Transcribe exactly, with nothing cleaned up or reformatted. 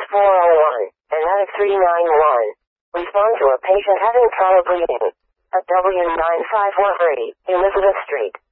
four oh one, Enetic three nine one. Respond to a patient having trouble breathing. At W nine five one three, Elizabeth Street.